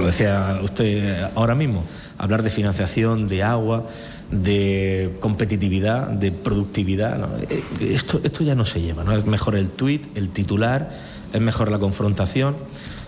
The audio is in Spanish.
lo decía usted ahora mismo, hablar de financiación, de agua, de competitividad, de productividad, ¿no? Esto ya no se lleva, ¿no? Es mejor el tuit, el titular, es mejor la confrontación.